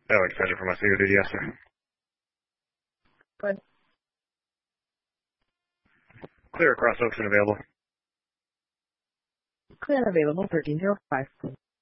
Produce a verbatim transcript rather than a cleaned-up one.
Alex Hedger from my C O D, yes, sir. Go ahead. Clear across Oaks and available. Clear and available, thirteen oh five.